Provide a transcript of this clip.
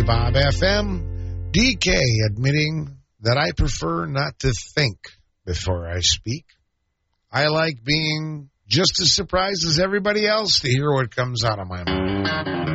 Bob FM, DK admitting that I prefer not to think before I speak. I like being just as surprised as everybody else to hear what comes out of my mouth.